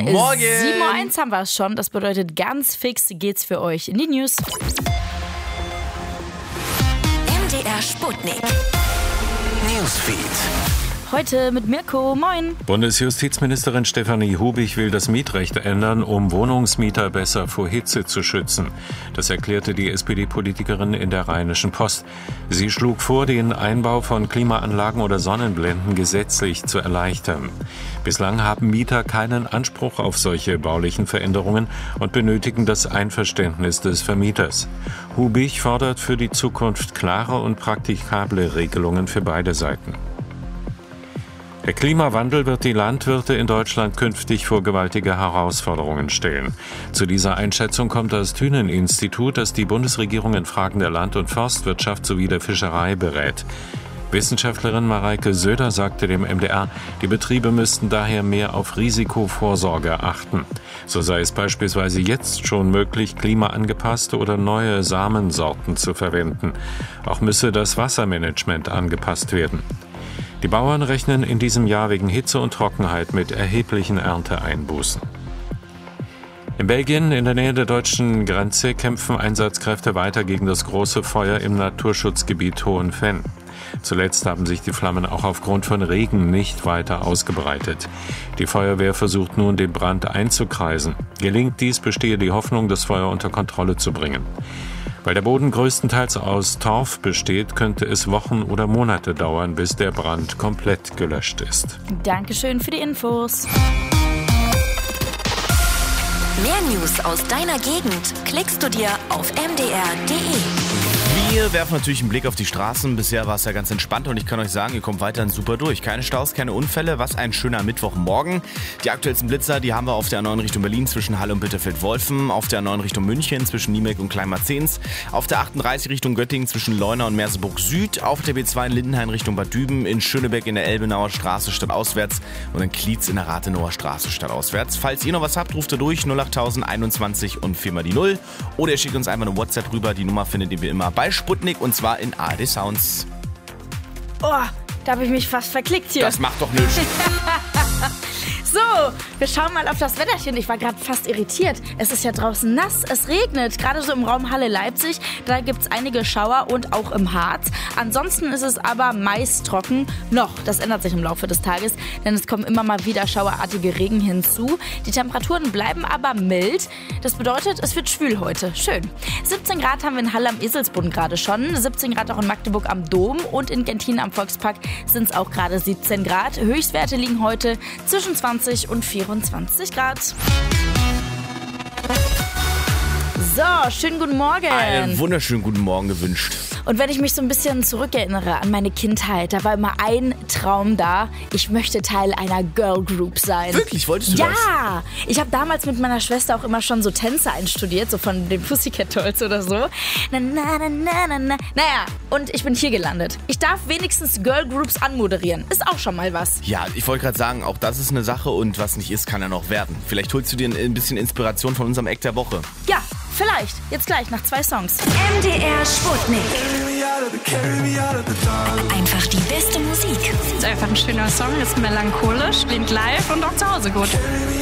Morgen! 7:01 Uhr haben wir es schon. Das bedeutet, ganz fix geht's für euch in die News. MDR Sputnik. Newsfeed. Heute mit Mirko. Moin. Bundesjustizministerin Stefanie Hubich will das Mietrecht ändern, um Wohnungsmieter besser vor Hitze zu schützen. Das erklärte die SPD-Politikerin in der Rheinischen Post. Sie schlug vor, den Einbau von Klimaanlagen oder Sonnenblenden gesetzlich zu erleichtern. Bislang haben Mieter keinen Anspruch auf solche baulichen Veränderungen und benötigen das Einverständnis des Vermieters. Hubich fordert für die Zukunft klare und praktikable Regelungen für beide Seiten. Der Klimawandel wird die Landwirte in Deutschland künftig vor gewaltige Herausforderungen stellen. Zu dieser Einschätzung kommt das Thünen-Institut, das die Bundesregierung in Fragen der Land- und Forstwirtschaft sowie der Fischerei berät. Wissenschaftlerin Mareike Söder sagte dem MDR, die Betriebe müssten daher mehr auf Risikovorsorge achten. So sei es beispielsweise jetzt schon möglich, klimaangepasste oder neue Samensorten zu verwenden. Auch müsse das Wassermanagement angepasst werden. Die Bauern rechnen in diesem Jahr wegen Hitze und Trockenheit mit erheblichen Ernteeinbußen. In Belgien, in der Nähe der deutschen Grenze, kämpfen Einsatzkräfte weiter gegen das große Feuer im Naturschutzgebiet Hohenfenn. Zuletzt haben sich die Flammen auch aufgrund von Regen nicht weiter ausgebreitet. Die Feuerwehr versucht nun, den Brand einzukreisen. Gelingt dies, bestehe die Hoffnung, das Feuer unter Kontrolle zu bringen. Weil der Boden größtenteils aus Torf besteht, könnte es Wochen oder Monate dauern, bis der Brand komplett gelöscht ist. Dankeschön für die Infos. Mehr News aus deiner Gegend klickst du dir auf mdr.de. Wir werfen natürlich einen Blick auf die Straßen. Bisher war es ja ganz entspannt und ich kann euch sagen, ihr kommt weiterhin super durch. Keine Staus, keine Unfälle. Was ein schöner Mittwochmorgen. Die aktuellsten Blitzer, die haben wir auf der A9 Richtung Berlin zwischen Halle und Bitterfeld-Wolfen, auf der A9 Richtung München zwischen Niemek und Kleinmarzens, auf der 38 Richtung Göttingen zwischen Leuna und Merseburg Süd, auf der B2 in Lindenhain Richtung Bad Düben, in Schönebeck in der Elbenauer Straße stadtauswärts und in Klietz in der Rathenauer Straße stadtauswärts. Falls ihr noch was habt, ruft ihr durch 08021 und 4 mal die 0 oder ihr schickt uns einfach eine WhatsApp rüber. Die Nummer findet ihr wie immer bei Sputnik und zwar in ARD Sounds. Oh, da habe ich mich fast verklickt hier. Das macht doch nichts. So, wir schauen mal auf das Wetterchen. Ich war gerade fast irritiert. Es ist ja draußen nass, es regnet. Gerade so im Raum Halle-Leipzig. Da gibt es einige Schauer und auch im Harz. Ansonsten ist es aber meist trocken. Noch, das ändert sich im Laufe des Tages, denn es kommen immer mal wieder schauerartige Regen hinzu. Die Temperaturen bleiben aber mild. Das bedeutet, es wird schwül heute. Schön. 17 Grad haben wir in Halle am Eselsboden gerade schon. 17 Grad auch in Magdeburg am Dom und in Genthin am Volkspark sind es auch gerade 17 Grad. Höchstwerte liegen heute zwischen 20 und 24 Grad. So, schönen guten Morgen. Einen wunderschönen guten Morgen gewünscht. Und wenn ich mich so ein bisschen zurückerinnere an meine Kindheit, da war immer ein Traum da. Ich möchte Teil einer Girl Group sein. Wirklich? Wolltest du das? Ja! Ich habe damals mit meiner Schwester auch immer schon so Tänze einstudiert, so von den Pussycat Dolls oder so. Na, na, na, na, na, na. Naja, und ich bin hier gelandet. Ich darf wenigstens Girl Groups anmoderieren. Ist auch schon mal was. Ja, ich wollte gerade sagen, auch das ist eine Sache und was nicht ist, kann ja noch werden. Vielleicht holst du dir ein bisschen Inspiration von unserem Eck der Woche. Ja, vielleicht. Jetzt gleich, nach 2 Songs. MDR Sputnik. Einfach die beste Musik. Ist einfach ein schöner Song, ist melancholisch, klingt live und auch zu Hause gut.